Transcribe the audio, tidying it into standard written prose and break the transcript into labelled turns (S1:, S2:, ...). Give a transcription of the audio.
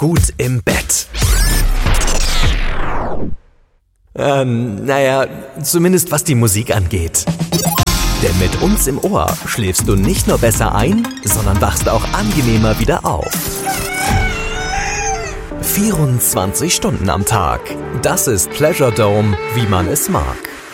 S1: gut im Bett? Zumindest was die Musik angeht. Denn mit uns im Ohr schläfst du nicht nur besser ein, sondern wachst auch angenehmer wieder auf. 24 Stunden am Tag. Das ist Pleasure Dome, wie man es mag.